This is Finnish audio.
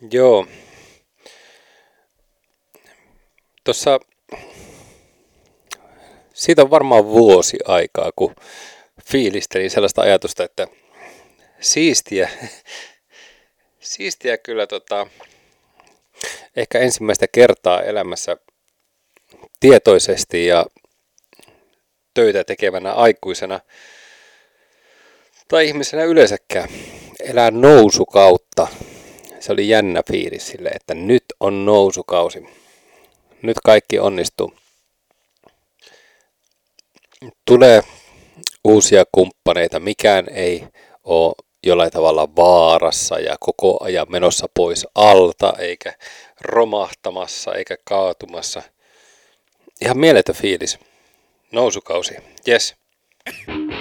Joo, tuossa siitä on varmaan vuosi aikaa, kun fiilistelin sellaista ajatusta, että siistiä, siistiä kyllä ehkä ensimmäistä kertaa elämässä tietoisesti ja töitä tekevänä aikuisena tai ihmisenä yleensäkään elää nousukautta. Se oli jännä fiilis sille, että nyt on nousukausi. Nyt kaikki onnistuu. Tulee uusia kumppaneita, mikään ei ole jollain tavalla vaarassa ja koko ajan menossa pois alta, eikä romahtamassa, eikä kaatumassa. Ihan mieletön fiilis. Nousukausi. Yes.